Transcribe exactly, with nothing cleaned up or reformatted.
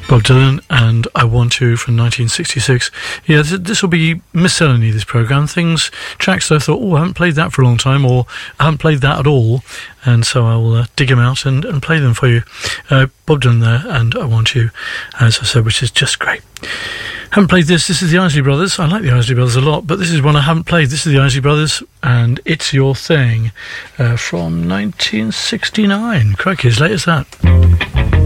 Bob Dylan and I Want To from nineteen sixty-six. Yeah, this, this will be miscellany, this programme. Things, tracks that I thought, oh, I haven't played that for a long time, or I haven't played that at all, and so I'll uh, dig them out and, and play them for you. Uh, Bob Dylan there and I Want You, as I said, which is just great. Haven't played this. This is the Isley Brothers. I like the Isley Brothers a lot, but this is one I haven't played. This is the Isley Brothers, and It's Your Thing uh, from nineteen sixty-nine. Crikey, as late as that.